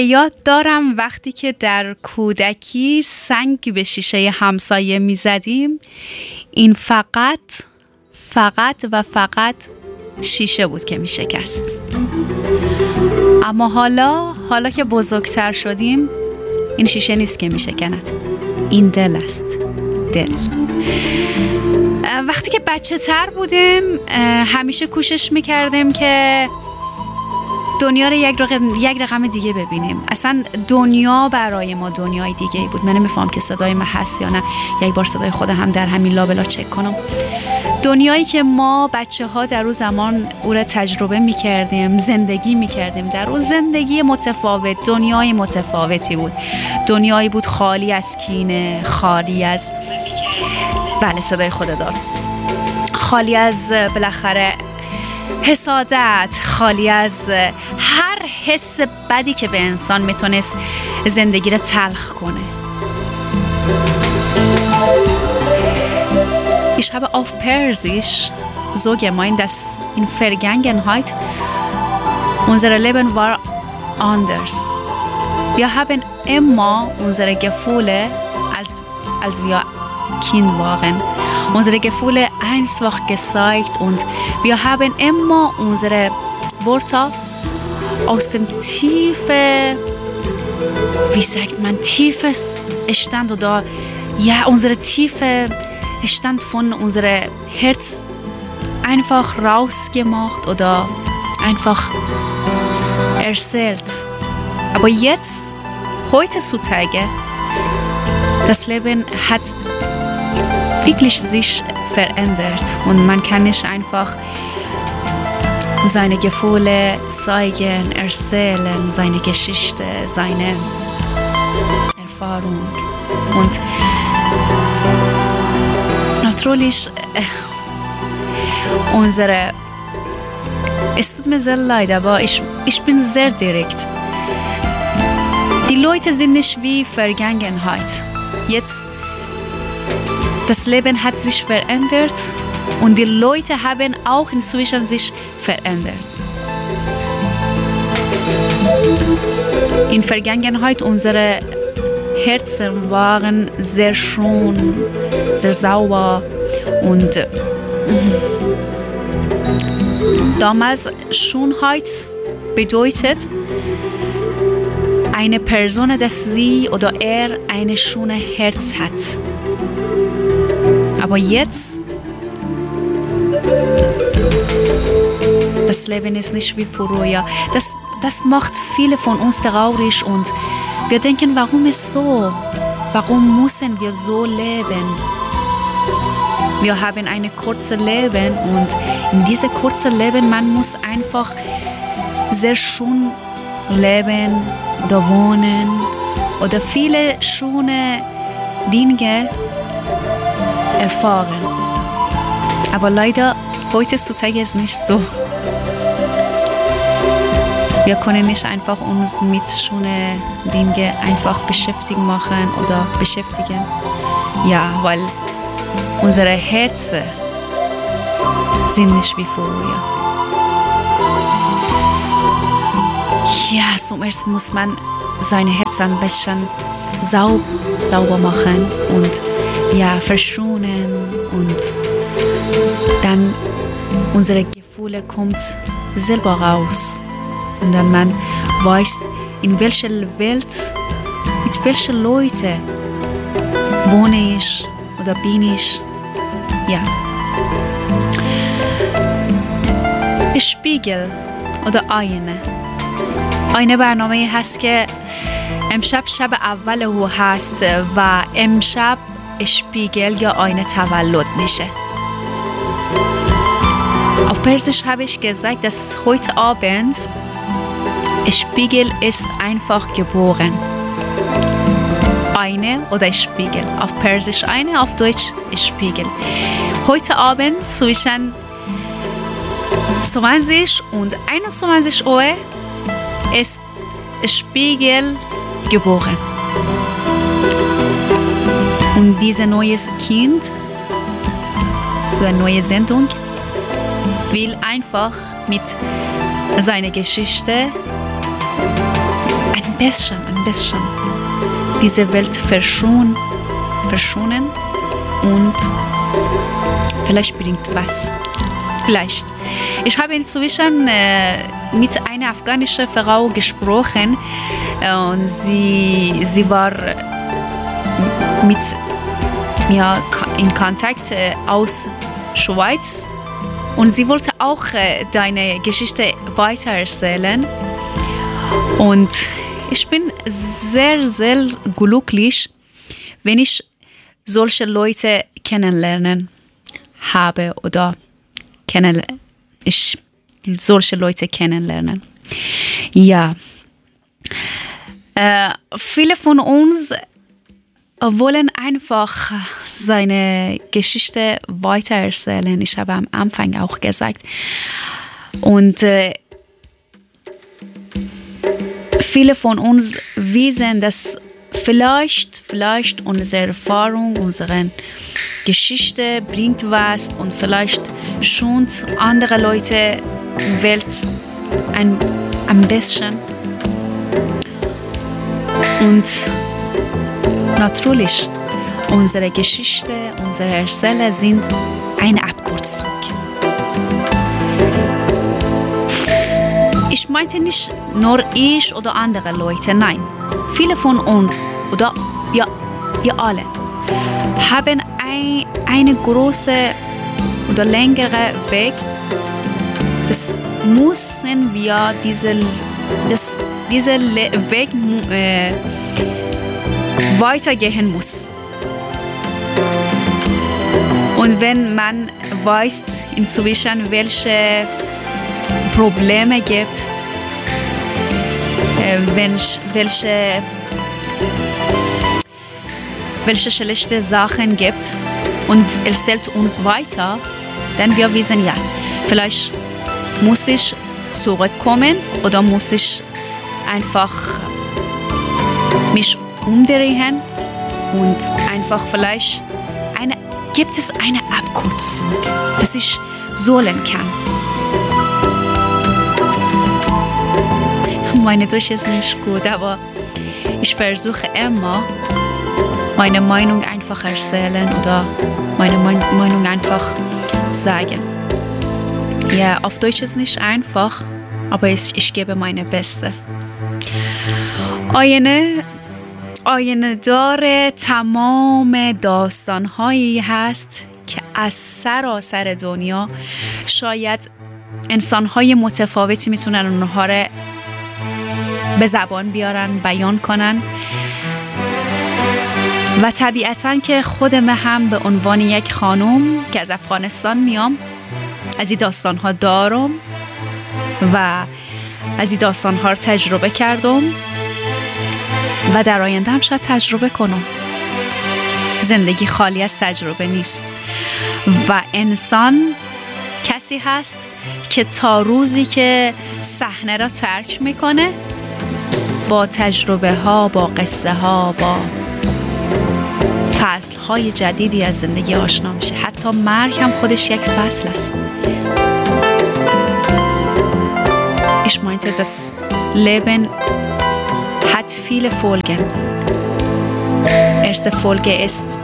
یاد دارم وقتی که در کودکی سنگ به شیشه همسایه می زدیم، این فقط شیشه بود که می شکست. اما حالا که بزرگتر شدیم، این شیشه نیست که می شکند، این دل است. دل. وقتی که بچه تر بودیم همیشه کوشش می کردیم که دنیا رو یک رقم دیگه ببینیم. اصلا دنیا برای ما دنیای دیگه ای بود. من نمیفهم که صدای من هست یا نه. یک بار صدای خودم هم در همین لابلا چک کنم. دنیایی که ما بچه ها در اون زمان او را تجربه میکردیم، زندگی میکردیم در اون زندگی متفاوت، دنیای متفاوتی بود. دنیایی بود خالی از کینه، خالی از صدای خود دار، خالی از بالاخره حسادت، خالی از هر حس بدی که به انسان میتونست زندگی را تلخ کنه. Ich habe auf Persisch so gemeint, dass in Vergangenheit unser Leben war anders. Wir haben immer unsere Gefühle, als wir Kind waren, unsere Gefühle einfach gezeigt und wir haben immer unsere Worte aus dem tiefes Stand oder unsere tiefe Stand von unserem Herz einfach rausgemacht oder einfach erzählt. Aber jetzt, heutzutage, das Leben hat wirklich sich verändert und man kann nicht einfach seine Gefühle zeigen, erzählen, seine Geschichte, seine Erfahrung. Und natürlich es tut mir sehr leid, aber ich bin sehr direkt. Die Leute sind nicht wie Vergangenheit. Jetzt, das Leben hat sich verändert und die Leute haben auch inzwischen sich verändert. In Vergangenheit unsere Herzen waren sehr schön, sehr sauber und damals Schönheit bedeutet eine Person, dass sie oder er eine schöne Herz hat. Aber jetzt das Leben ist nicht wie früher. Das macht viele von uns traurig und wir denken, warum ist so? Warum müssen wir so leben? Wir haben ein kurzes Leben und in diesem kurzen Leben man muss einfach sehr schön leben oder wohnen oder viele schöne Dinge erfahren. Aber leider heutzutage ist es nicht so. Wir können nicht einfach uns mit schönen Dingen einfach beschäftigen. Ja, weil unsere Herzen sind nicht wie früher. Ja, zum ersten muss man sein Herz ein bisschen sauber machen und verschonen und dann unsere Gefühle kommt selber raus. Und dann man weiß, in welcher Welt, mit welchen Leuten wohne ich oder bin ich. Ja. Spiegel oder آینه برنامه هست که امشب شب اول او هست و امشب Spiegel یا آینه تولد میشه. Auf Persisch habe ich gesagt, dass heute Abend Spiegel ist einfach geboren. Eine oder Spiegel. Auf Persisch eine, auf Deutsch Spiegel. Heute Abend zwischen 20 und 21 Uhr ist Spiegel geboren. Und dieses neue Kind oder neue Sendung will einfach mit seiner Geschichte ein bisschen diese Welt verschonen und vielleicht bringt was. Vielleicht. Ich habe inzwischen mit einer afghanischen Frau gesprochen und sie war mit mir in Kontakt aus Schweiz und sie wollte auch deine Geschichte weitererzählen und ich bin sehr, sehr glücklich, wenn ich solche Leute kennenlernen habe oder solche Leute kennenlernen. Ja. Viele von uns wollen einfach seine Geschichte weitererzählen. Ich habe am Anfang auch gesagt. Und viele von uns wissen, dass vielleicht unsere Erfahrung, unsere Geschichte bringt was und vielleicht schont andere Leute Welt ein bisschen. Und natürlich, unsere Geschichte, unsere Erzähler sind eine Abkürzung. Ich meinte nicht nur ich oder andere Leute, nein. Viele von uns, oder wir alle, haben eine große oder längere Weg. Das müssen wir dieser Weg weitergehen muss. Und wenn man weiß inzwischen, welche Probleme gibt, welche schlechte Sachen gibt und erzählt uns weiter, dann wir wissen, ja, vielleicht muss ich zurückkommen oder muss ich einfach mich umdrehen und einfach vielleicht gibt es eine Abkürzung, dass ich sollen kann. Meine Deutsch ist nicht gut, aber ich versuche immer, meine Meinung einfach erzählen oder meine Meinung einfach sagen. Ja, auf Deutsch ist nicht einfach, aber ich gebe meine Beste. آینه دار تمام داستان‌هایی هست که از سراسر دنیا شاید انسان‌های متفاوتی میتونن اونها رو به زبان بیارن، بیان کنن و طبیعتاً که خودم هم به عنوان یک خانم که از افغانستان میام از این داستان‌ها دارم و از این داستان‌ها رو تجربه کردم و در آینده هم شاید تجربه کنم. زندگی خالی از تجربه نیست و انسان کسی هست که تا روزی که صحنه را ترک میکنه با تجربه ها، با قصه ها، با فصل های جدیدی از زندگی آشنا میشه. حتی مرگ هم خودش یک فصل است. Ich meinte, das Leben hat viele Folgen. Erste Folge ist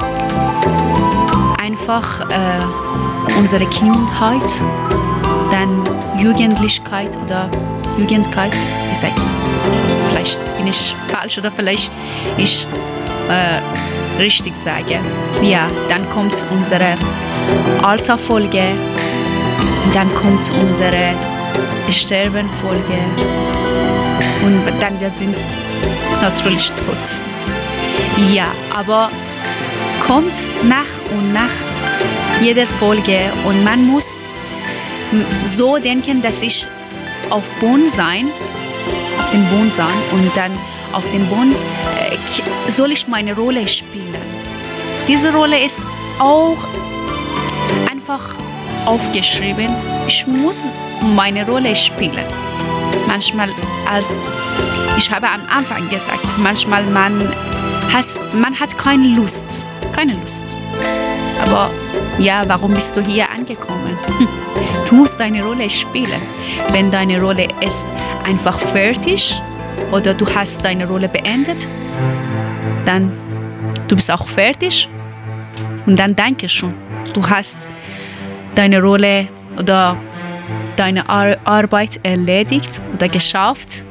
einfach unsere Kindheit, dann Jugendlichkeit oder Jugendkeit. Wie sagt man? Vielleicht bin ich falsch oder vielleicht ich richtig sage. Ja, dann kommt unsere Alterfolge, dann kommt unsere Sterbenfolge und dann wir sind natürlich tot. Ja, aber kommt nach und nach jeder Folge und man muss so denken, dass ich auf dem Boden sein und dann auf dem Boden soll ich meine Rolle spielen. Diese Rolle ist auch einfach aufgeschrieben. Ich muss meine Rolle spielen. Manchmal, ich habe am Anfang gesagt, manchmal man hat keine Lust. Aber ja, warum bist du hier angekommen? Du musst deine Rolle spielen. Wenn deine Rolle ist einfach fertig oder du hast deine Rolle beendet, dann du bist auch fertig und dann danke schon. Du hast deine Rolle oder deine Arbeit erledigt oder geschafft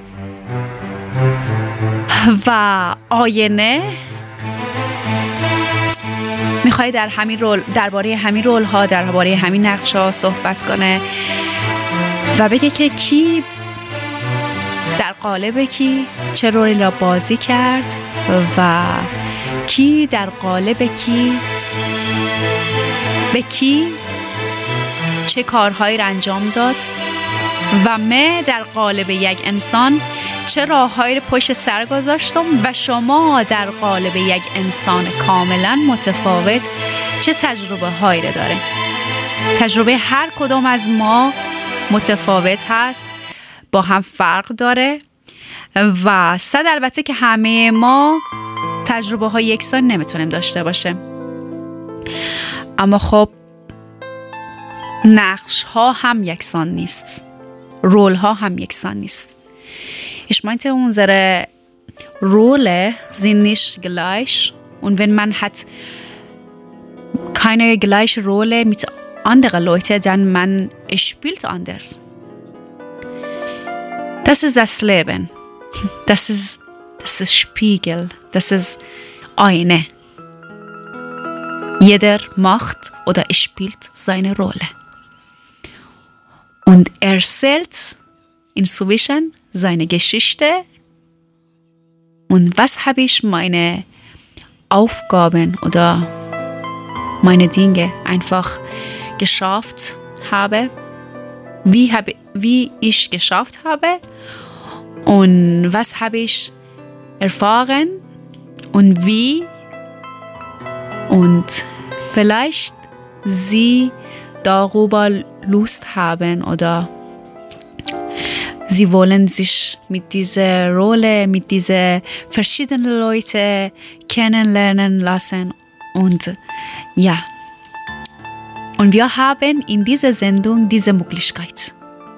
و آینه میخوای درباره همین رول ها درباره همین نقش ها صحبت کنه و بگه که کی در قالب کی چه رولی را بازی کرد و کی در قالب کی به کی چه کارهایی را انجام داد و من در قالب یک انسان چه راههایی را پشت سر گذاشتم و شما در قالب یک انسان کاملا متفاوت چه تجربه هایی را داره. تجربه هر کدام از ما متفاوت هست، با هم فرق داره و صد البته که همه ما تجربه های یکسان نمیتونیم داشته باشه، اما خب نقش ها هم یکسان نیست، رول ها هم yeksan ist. Ich meinte, unsere Rolle sind nicht gleich und wenn man hat keine gleiche Rolle mit anderen Leuten, dann man spielt anders. Das ist das Leben. Das ist Spiegel. Das ist Eine. Jeder macht oder spielt seine Rolle. Und erzählt inzwischen seine Geschichte. Und was habe ich meine Aufgaben oder meine Dinge einfach geschafft habe, wie ich geschafft habe und was habe ich erfahren und wie, und vielleicht sie darüber Lust haben oder sie wollen sich mit dieser Rolle, mit diesen verschiedenen Leuten kennenlernen lassen. Und ja, und wir haben in dieser Sendung diese Möglichkeit.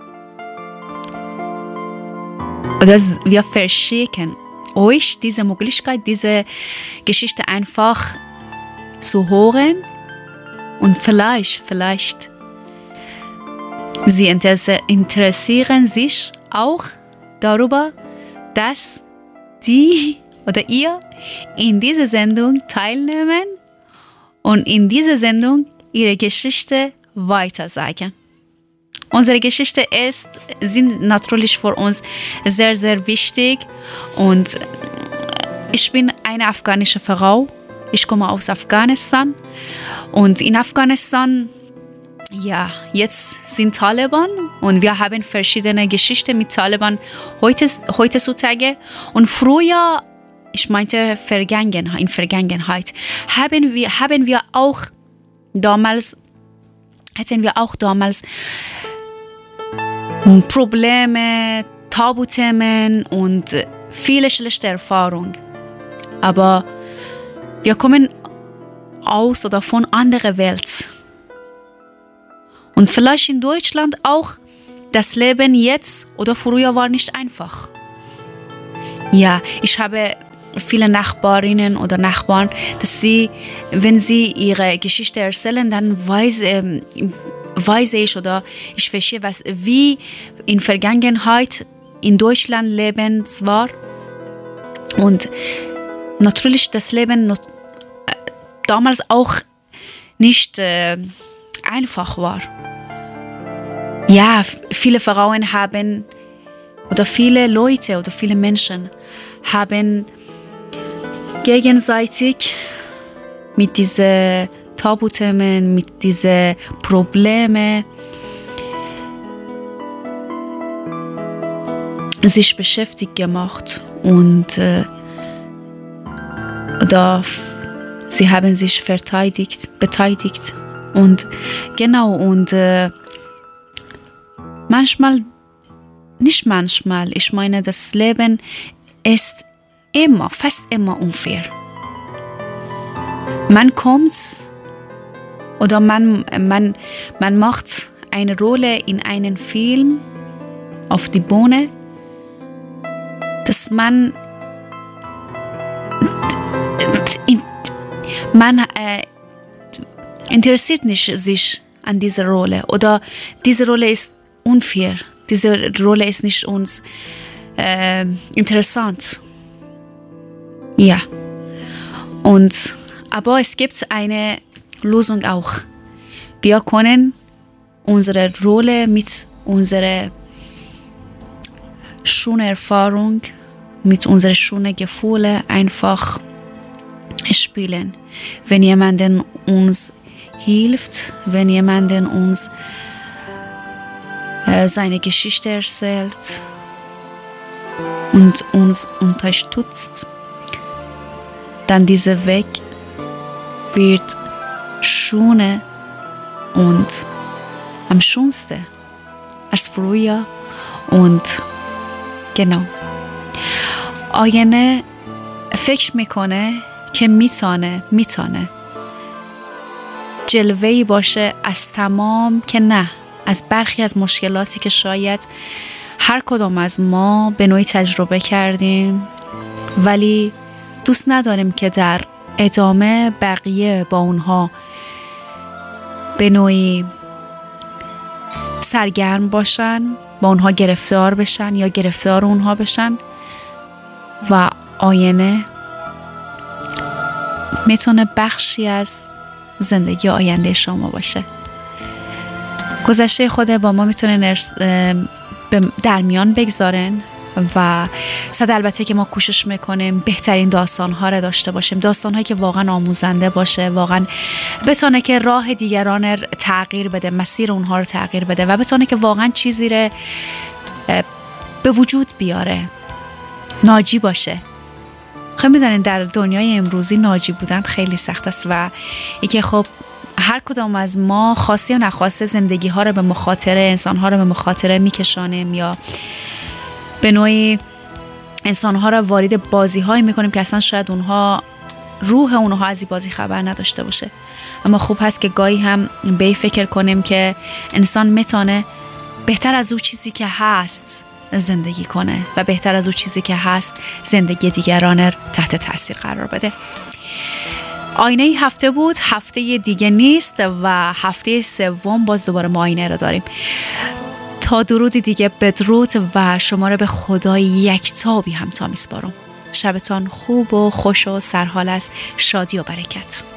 Oder wir verschicken euch diese Möglichkeit, diese Geschichte einfach zu hören und vielleicht sie interessieren sich auch darüber, dass die oder ihr in dieser Sendung teilnehmen und in dieser Sendung ihre Geschichte weitersagen. Unsere Geschichte sind natürlich für uns sehr, sehr wichtig und ich bin eine afghanische Frau. Ich komme aus Afghanistan und in Afghanistan, ja, jetzt sind Taliban und wir haben verschiedene Geschichten mit Taliban heutzutage und früher, ich meinte in Vergangenheit, hatten wir auch damals Probleme, Tabuthemen und viele schlechte Erfahrungen. Aber wir kommen aus oder von anderer Welt. Und vielleicht in Deutschland auch, das Leben jetzt oder früher war nicht einfach. Ja, ich habe viele Nachbarinnen oder Nachbarn, dass sie, wenn sie ihre Geschichte erzählen, dann weiß ich oder ich verstehe, wie in Vergangenheit in Deutschland Leben war. Und natürlich das Leben damals auch nicht einfach war. Ja, viele Frauen haben oder viele Leute oder viele Menschen haben gegenseitig mit diesen Tabuthemen, mit diesen Problemen sich beschäftigt gemacht und oder sie haben sich beteiligt und genau und ich meine, das Leben ist fast immer unfair. Man kommt oder man macht eine Rolle in einem Film auf die Bühne dass man interessiert nicht sich an dieser Rolle oder diese Rolle ist unfair, diese Rolle ist nicht uns interessant. Ja. Aber es gibt eine Lösung auch. Wir können unsere Rolle mit unserer schönen Erfahrung, mit unseren schönen Gefühlen einfach spielen. Wenn jemand uns hilft, wenn jemand uns seine Geschichte erzählt und uns unterstützt, dann dieser Weg wird schöner und am schönsten als früher. Und genau. آینه فکر میکنه که میتونه جلوه‌ای باشه از تمام، که نه، از برخی از مشکلاتی که شاید هر کدام از ما به نوعی تجربه کردیم، ولی دوست نداریم که در ادامه بقیه با اونها به نوعی سرگرم باشن، با اونها گرفتار بشن یا گرفتار اونها بشن. و آینه میتونه بخشی از زندگی آینده شما باشه. گذشته خود با ما میتونه در میان بگذارن و صد البته که ما کوشش میکنیم بهترین داستانها رو داشته باشیم، داستانهایی که واقعا آموزنده باشه، واقعا بتونه که راه دیگران رو تغییر بده، مسیر اونها رو تغییر بده و بتونه که واقعا چیزی رو به وجود بیاره، ناجی باشه. خب میدونین در دنیای امروزی ناجی بودن خیلی سخت است و اینکه خب هر کدام از ما خواسته و نخواسته زندگی ها رو به مخاطره، انسان ها رو به مخاطره میکشانیم یا به نوعی انسان ها رو وارد بازی هایی میکنیم که اصلا شاید روح اونها از این بازی خبر نداشته باشه. اما خوب هست که گاهی هم به فکر کنیم که انسان میتونه بهتر از اون چیزی که هست زندگی کنه و بهتر از اون چیزی که هست زندگی دیگران رو تحت تاثیر قرار بده. آینه ای هفته بود، هفته دیگه نیست و هفته سوم باز دوباره ما آینه رو داریم. تا درودی دیگه بدرود و شما رو به خدای یکتابی همتا میسپارم. شبتان خوب و خوش و سرحال از شادی و برکت.